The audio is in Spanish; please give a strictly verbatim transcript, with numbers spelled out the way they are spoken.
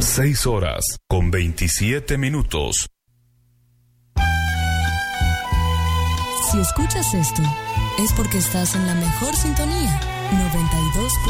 seis horas con veintisiete minutos. Si escuchas esto, es porque estás en la mejor sintonía, noventa y dos.